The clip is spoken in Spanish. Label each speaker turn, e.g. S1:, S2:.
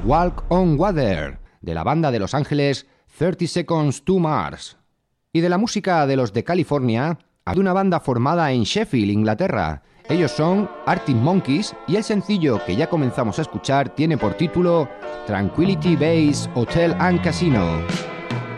S1: Walk on Water, de la banda de Los Ángeles 30 Seconds to Mars. Y de la música de los de California, de una banda formada en Sheffield, Inglaterra. Ellos son Arctic Monkeys y el sencillo que ya comenzamos a escuchar tiene por título Tranquility Base Hotel and Casino.